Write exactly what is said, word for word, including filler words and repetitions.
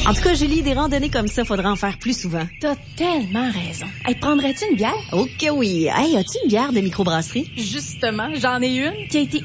En tout cas, Julie, des randonnées comme ça, faudra en faire plus souvent. T'as tellement raison. Hey, prendrais-tu une bière? Ok, oui. Hey, as-tu une bière de microbrasserie? Justement, j'en ai une qui a été